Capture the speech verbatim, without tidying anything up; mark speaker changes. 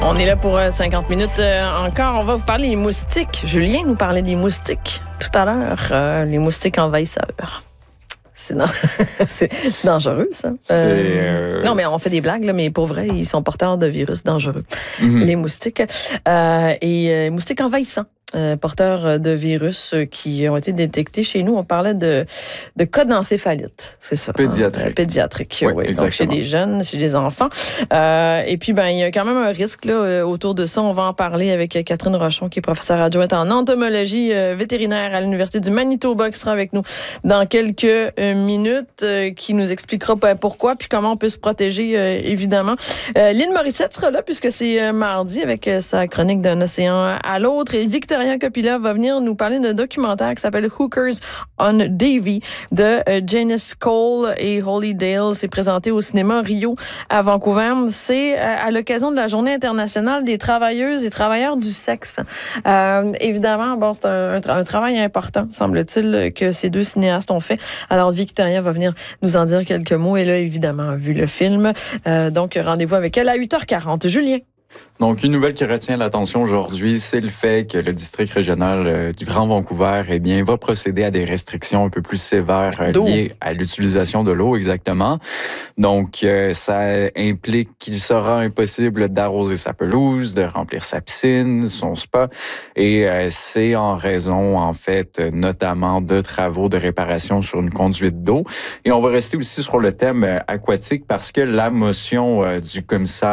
Speaker 1: On est là pour cinquante minutes euh, encore. On va vous parler des moustiques. Julien nous parlait des moustiques tout à l'heure. Euh, les moustiques envahisseurs. C'est, non... c'est dangereux, ça.
Speaker 2: C'est, euh...
Speaker 1: Non, mais on fait des blagues, là, mais pour vrai, ils sont porteurs de virus dangereux. Mm-hmm. Les moustiques. Euh, et euh, moustiques envahissants. Euh, porteurs de virus qui ont été détectés chez nous. On parlait de, de cas d'encéphalite, c'est ça.
Speaker 2: Pédiatrique.
Speaker 1: Hein? Euh, pédiatrique,
Speaker 2: oui,
Speaker 1: oui.
Speaker 2: Exactement.
Speaker 1: Donc, chez des jeunes, chez des enfants. Euh, et puis, ben, il y a quand même un risque là, autour de ça. On va en parler avec Catherine Rochon, qui est professeure adjointe en entomologie euh, vétérinaire à l'Université du Manitoba, qui sera avec nous dans quelques euh, minutes, euh, qui nous expliquera ben, pourquoi puis comment on peut se protéger, euh, évidemment. Euh, Lynn Morissette sera là, puisque c'est euh, mardi, avec euh, sa chronique d'un océan à l'autre. Et Victoria Copila va venir nous parler d'un documentaire qui s'appelle Hookers on Davy de euh, Janice Cole et Holly Dale. C'est présenté au cinéma Rio à Vancouver. C'est euh, à l'occasion de la Journée internationale des travailleuses et travailleurs du sexe. Euh, évidemment, bon, c'est un, un, tra- un travail important, semble-t-il, que ces deux cinéastes ont fait. Alors, Victoria va venir nous en dire quelques mots. Elle a évidemment vu le film. Euh, donc, rendez-vous avec elle à huit heures quarante. Julien.
Speaker 2: Donc, une nouvelle qui retient l'attention aujourd'hui, c'est le fait que le district régional euh, du Grand Vancouver, eh bien, va procéder à des restrictions un peu plus sévères euh, liées à l'utilisation de l'eau, exactement. Donc, euh, ça implique qu'il sera impossible d'arroser sa pelouse, de remplir sa piscine, son spa, et euh, c'est en raison, en fait, notamment de travaux de réparation sur une conduite d'eau. Et on va rester aussi sur le thème euh, aquatique parce que la motion euh, du commissaire